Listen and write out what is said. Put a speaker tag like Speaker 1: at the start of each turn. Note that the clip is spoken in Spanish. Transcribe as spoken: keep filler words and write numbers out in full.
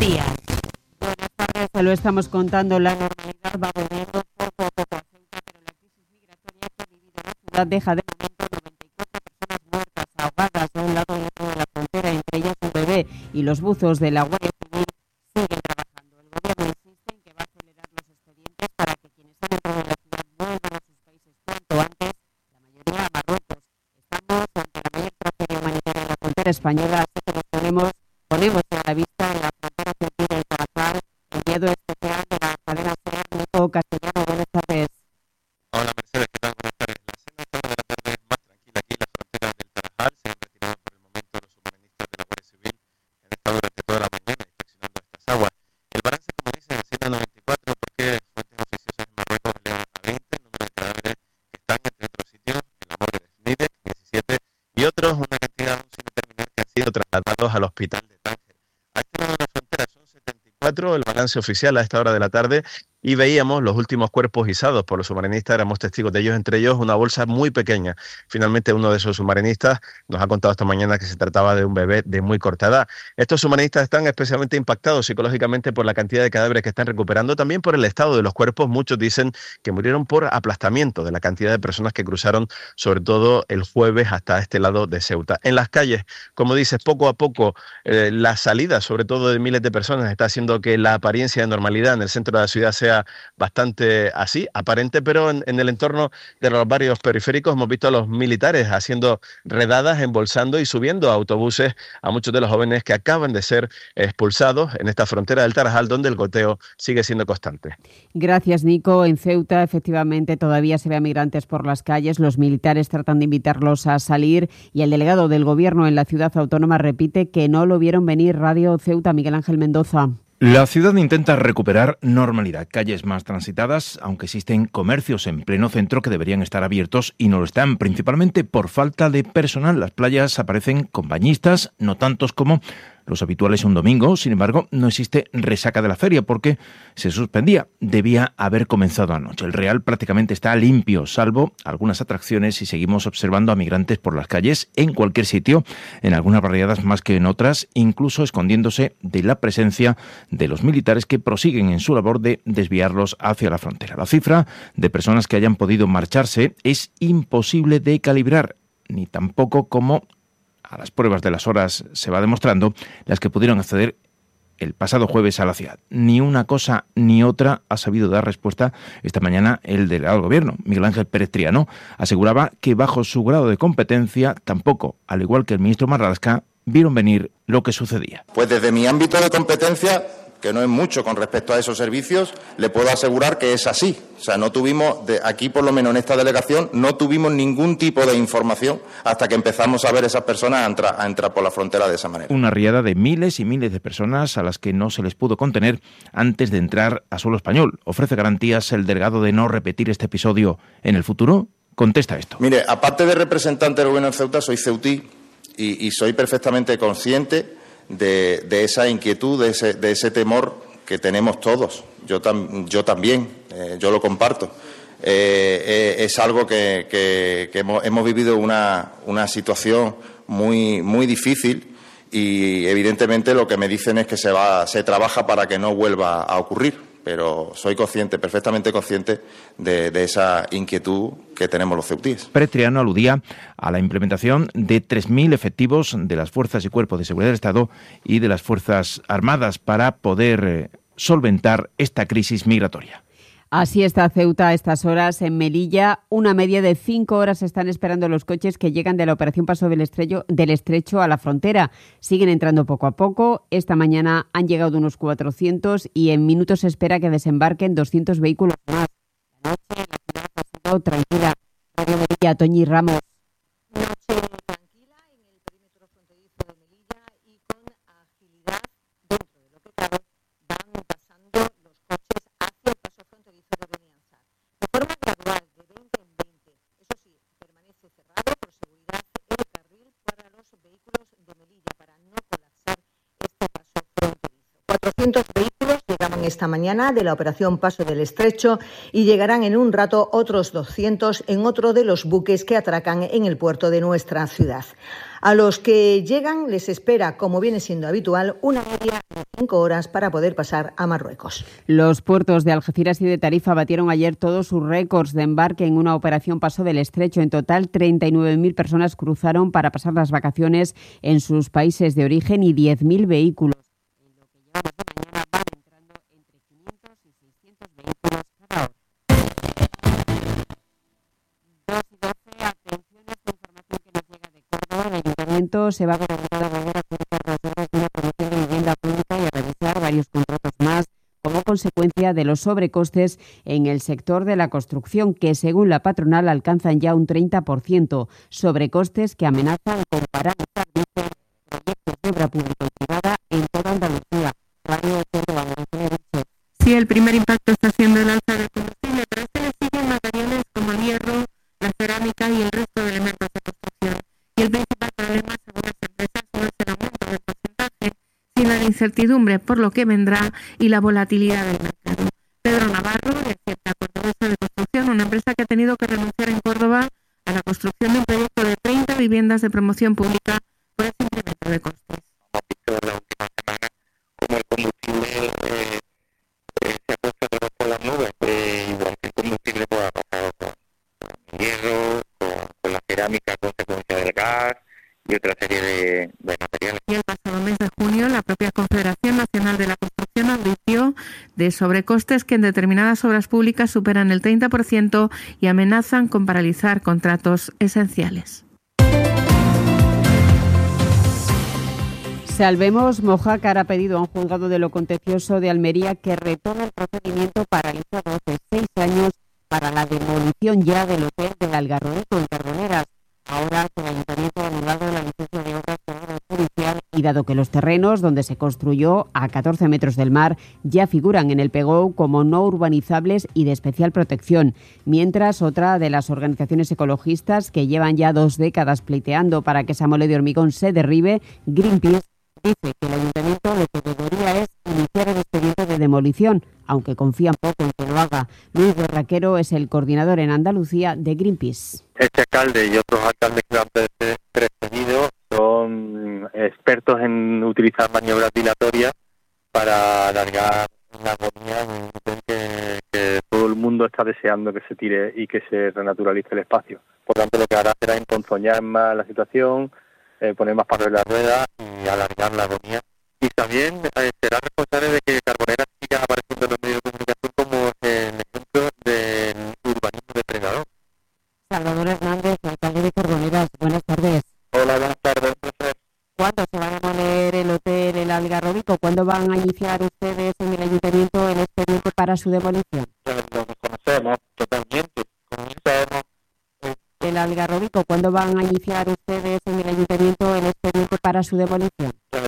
Speaker 1: días. Buenas tardes, se lo estamos contando. La normalidad va volviendo poco a poco a Ceuta, pero la crisis migratoria que ha vivido la ciudad deja de momento noventa y cuatro personas muertas, ahogadas a un lado y otro de la frontera, entre ellas un bebé, y los buzos de la Guardia Civil siguen trabajando. El gobierno insiste en que va a acelerar los expedientes para que quienes han entrado en la ciudad vuelvan a sus países cuanto antes, la mayoría a Marruecos. Estamos ante la mayor tragedia humanitaria en la frontera española, así que nos ponemos, ponemos a la vista en la frontera argentina y Tarajal el miedo especial de la cadena SER. Nico Castellano, buenas tardes.
Speaker 2: Hola Mercedes, ¿qué tal? Buenas tardes. La cena esta hora de la tarde es más tranquila aquí en la frontera del Tarajal. Se han retirado por el momento los submarinistas de la Guardia Civil. Han estado durante toda la mañana inspeccionando estas aguas. El balance, como dicen, asciende a noventa y cuatro porque fuentes oficiosas en Marruecos elevan a veinte el número de cadáveres que están, entre otros sitios, en la morgue de Fnidec, diecisiete, y otros, una cantidad aún sin determinar, que han sido trasladados al hospital de Tánger. A este lado de la frontera son setenta y cuatro, el balance oficial a esta hora de la tarde, y veíamos los últimos cuerpos izados por los submarinistas, éramos testigos de ellos, entre ellos una bolsa muy pequeña. Finalmente uno de esos submarinistas nos ha contado esta mañana que se trataba de un bebé de muy corta edad. Estos submarinistas están especialmente impactados psicológicamente por la cantidad de cadáveres que están recuperando, también por el estado de los cuerpos. Muchos dicen que murieron por aplastamiento de la cantidad de personas que cruzaron, sobre todo el jueves, hasta este lado de Ceuta. En las calles, como dices, poco a poco eh, la salida, sobre todo de miles de personas, está haciendo que la apariencia de normalidad en el centro de la ciudad sea bastante así, aparente, pero en, en el entorno de los barrios periféricos hemos visto a los militares haciendo redadas, embolsando y subiendo a autobuses a muchos de los jóvenes que acaban de ser expulsados en esta frontera del Tarajal, donde el goteo sigue siendo constante.
Speaker 1: Gracias, Nico. En Ceuta, efectivamente, todavía se ve a migrantes por las calles. Los militares tratan de invitarlos a salir y el delegado del gobierno en la ciudad autónoma repite que no lo vieron venir. Radio Ceuta, Miguel Ángel Mendoza.
Speaker 3: La ciudad intenta recuperar normalidad, calles más transitadas, aunque existen comercios en pleno centro que deberían estar abiertos y no lo están, principalmente por falta de personal. Las playas aparecen con bañistas, no tantos como los habituales un domingo. Sin embargo, no existe resaca de la feria porque se suspendía. Debía haber comenzado anoche. El Real prácticamente está limpio, salvo algunas atracciones, y seguimos observando a migrantes por las calles en cualquier sitio, en algunas barriadas más que en otras, incluso escondiéndose de la presencia de los militares que prosiguen en su labor de desviarlos hacia la frontera. La cifra de personas que hayan podido marcharse es imposible de calibrar, ni tampoco como a las pruebas de las horas se va demostrando, las que pudieron acceder el pasado jueves a la ciudad. Ni una cosa ni otra ha sabido dar respuesta esta mañana el delegado del gobierno, Miguel Ángel Pérez Triano. Aseguraba que bajo su grado de competencia tampoco, al igual que el ministro Marlaska, vieron venir lo que sucedía.
Speaker 4: Pues desde mi ámbito de competencia, que no es mucho con respecto a esos servicios, le puedo asegurar que es así. O sea, no tuvimos, de aquí por lo menos en esta delegación, no tuvimos ningún tipo de información hasta que empezamos a ver esas personas a entrar, a entrar por la frontera de esa manera.
Speaker 3: Una riada de miles y miles de personas a las que no se les pudo contener antes de entrar a suelo español. ¿Ofrece garantías el delegado de no repetir este episodio en el futuro? Contesta esto.
Speaker 4: Mire, aparte de representante del gobierno de Ceuta, soy ceutí y, y soy perfectamente consciente De, de esa inquietud, de ese, de ese temor que tenemos todos. Yo, tam, yo también, eh, yo lo comparto. Eh, eh, es algo que, que, que hemos, hemos vivido una, una situación muy, muy difícil y, evidentemente, lo que me dicen es que se, va, se trabaja para que no vuelva a ocurrir. Pero soy consciente, perfectamente consciente de, de esa inquietud que tenemos los ceutíes.
Speaker 3: Pérez Triano aludía a la implementación de tres mil efectivos de las fuerzas y cuerpos de seguridad del Estado y de las Fuerzas Armadas para poder eh, solventar esta crisis migratoria.
Speaker 1: Así está Ceuta a estas horas. En Melilla, una media de cinco horas están esperando los coches que llegan de la operación Paso del Estrecho, del Estrecho a la frontera. Siguen entrando poco a poco. Esta mañana han llegado unos cuatrocientos y en minutos se espera que desembarquen doscientos vehículos más. La noche en la ciudad ha sido tranquila. Radio Melilla, Toñi Ramos.
Speaker 5: Noche tranquila en el perímetro fronterizo de Melilla y con agilidad, dentro de lo que cabe, van pasando los coches hacia el paso fronterizo de Beniansar. De forma gradual, de veinte en veinte. Eso sí, permanece cerrado por seguridad el carril para los vehículos de Melilla, para no colapsar este paso fronterizo. cuatrocientos vehículos llegaban salen esta mañana de la operación Paso del Estrecho y llegarán en un rato otros doscientos en otro de los buques que atracan en el puerto de nuestra ciudad. A los que llegan les espera, como viene siendo habitual, una media de cinco horas para poder pasar a Marruecos.
Speaker 1: Los puertos de Algeciras y de Tarifa batieron ayer todos sus récords de embarque en una operación Paso del Estrecho. En total, treinta y nueve mil personas cruzaron para pasar las vacaciones en sus países de origen y diez mil vehículos. En lo que llevamos de mañana van entrando entre quinientos y seiscientos vehículos cada hora. dos y doce, atención a esta información que nos llega de Córdoba. El Ayuntamiento se va a ver obligado a volver a adjudicar las obras de una promoción de vivienda pública y a realizar varios contratos más como consecuencia de los sobrecostes en el sector de la construcción, que según la patronal alcanzan ya un treinta por ciento, sobrecostes que amenazan con paralizar proyectos de obra pública y privada en toda Andalucía. Radio de Córdoba, María Ángeles.
Speaker 6: Sí, el primer impacto está siendo el alza del combustible, pero este le siguen materiales como el hierro, la cerámica y el resto de elementos de construcción. Y el principal problema, según las empresas, no es el aumento del porcentaje, sino la incertidumbre por lo que vendrá y la volatilidad del mercado. Pedro Navarro, de Cierta Cordobesa de Construcción, una empresa que ha tenido que renunciar en Córdoba a la construcción de un proyecto de treinta viviendas de promoción pública por ese incremento de costes.
Speaker 2: Hemos visto en la última semana cómo el combustible eh, eh, se ha puesto otra vez por las nubes, eh, igual que el combustible pues, ha pasado con, con el hierro, con, con la cerámica a consecuencia del gas y otra serie de, de materiales.
Speaker 6: Y el pasado mes de junio, la propia Confederación Nacional de la Construcción advirtió de sobrecostes que en determinadas obras públicas superan el treinta por ciento y amenazan con paralizar contratos esenciales.
Speaker 1: Salvemos Mojácar ha pedido a un juzgado de lo contencioso de Almería que retome el procedimiento paralizado hace seis años para la demolición ya del hotel del Algarrobico en Carboneras. Ahora que el Ayuntamiento ha anulado la licencia de obras por orden judicial y dado que los terrenos donde se construyó a catorce metros del mar ya figuran en el P G O como no urbanizables y de especial protección, mientras otra de las organizaciones ecologistas que llevan ya dos décadas pleiteando para que esa mole de hormigón se derribe, Greenpeace, dice que el Ayuntamiento lo que debería es iniciar el expediente de demolición, aunque confían poco en que lo haga. Luis Berraquero es el coordinador en Andalucía de Greenpeace.
Speaker 2: Este alcalde y otros alcaldes que lo han pre- precedido son expertos en utilizar maniobras dilatorias para alargar la agonía de un hotel que, que todo el mundo está deseando que se tire y que se renaturalice el espacio. Por tanto, lo que hará será emponzoñar más la situación, eh, poner más palos en la rueda y alargar la agonía. Y también eh, será responsable de que Carboneras siga apareciendo en los medios de comunicación como el ejemplo del urbanismo depredador.
Speaker 1: Salvador Hernández, alcalde de Carboneras, buenas tardes.
Speaker 2: Hola, buenas tardes. Profesor.
Speaker 1: ¿Cuándo se va a demoler el hotel El Algarrobico? ¿Cuándo van a iniciar ustedes en el Ayuntamiento el expediente para su demolición?
Speaker 2: Lo conocemos totalmente. Como sabemos,
Speaker 1: El Algarrobico, ¿cuándo van a iniciar ustedes en el Ayuntamiento el expediente para su demolición?